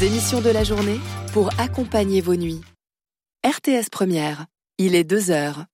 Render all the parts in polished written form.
les émissions de la journée pour accompagner vos nuits. RTS Première, il est 2h.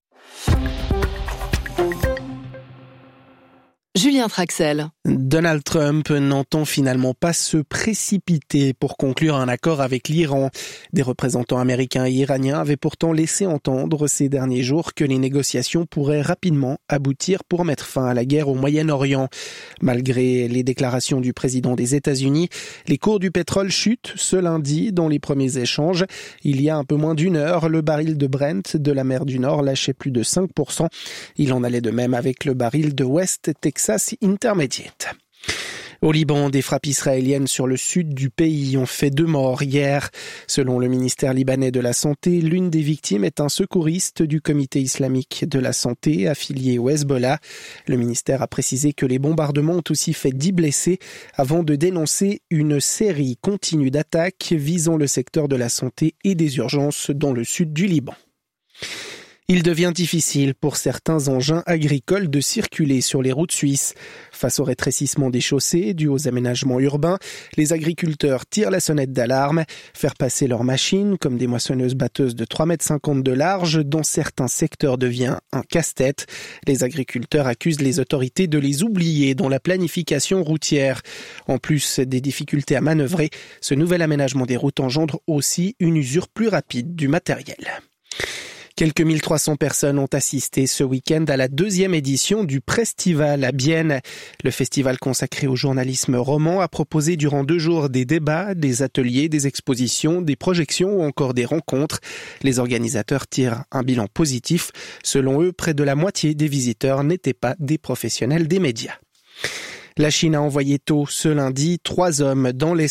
Julien Traxel. Donald Trump n'entend finalement pas se précipiter pour conclure un accord avec l'Iran. Des représentants américains et iraniens avaient pourtant laissé entendre ces derniers jours que les négociations pourraient rapidement aboutir pour mettre fin à la guerre au Moyen-Orient. Malgré les déclarations du président des États-Unis, les cours du pétrole chutent ce lundi dans les premiers échanges. Il y a un peu moins d'une heure, le baril de Brent de la mer du Nord lâchait plus de 5%. Il en allait de même avec le baril de West Texas Intermediate. Au Liban, des frappes israéliennes sur le sud du pays ont fait 2 morts hier. Selon le ministère libanais de la Santé, l'une des victimes est un secouriste du comité islamique de la santé affilié au Hezbollah. Le ministère a précisé que les bombardements ont aussi fait 10 blessés avant de dénoncer une série continue d'attaques visant le secteur de la santé et des urgences dans le sud du Liban. Il devient difficile pour certains engins agricoles de circuler sur les routes suisses. Face au rétrécissement des chaussées dû aux aménagements urbains, les agriculteurs tirent la sonnette d'alarme. Faire passer leurs machines, comme des moissonneuses-batteuses de 3,50 m de large, dans certains secteurs devient un casse-tête. Les agriculteurs accusent les autorités de les oublier dans la planification routière. En plus des difficultés à manœuvrer, ce nouvel aménagement des routes engendre aussi une usure plus rapide du matériel. Quelques 1300 personnes ont assisté ce week-end à la 2e édition du Prestival à Bienne. Le festival consacré au journalisme roman a proposé durant 2 jours des débats, des ateliers, des expositions, des projections ou encore des rencontres. Les organisateurs tirent un bilan positif. Selon eux, près de la moitié des visiteurs n'étaient pas des professionnels des médias. La Chine a envoyé tôt ce lundi 3 hommes dans les